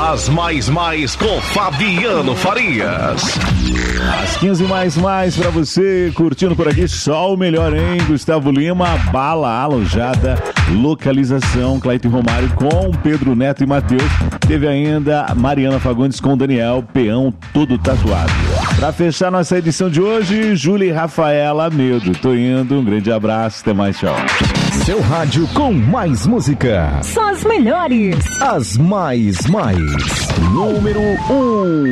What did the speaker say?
As mais com Fabiano Farias. As 15 mais pra você, curtindo por aqui só o melhor, hein? Gustavo Lima, Bala Alojada, Localização, Cleiton Romário com Pedro Neto e Matheus. Teve ainda Mariana Fagundes com Daniel Peão, todo tatuado. Pra fechar nossa edição de hoje, Júlia e Rafaela Medo. Tô indo, um grande abraço, até mais, tchau. Seu rádio com mais música. Só as melhores. As mais. Número 1.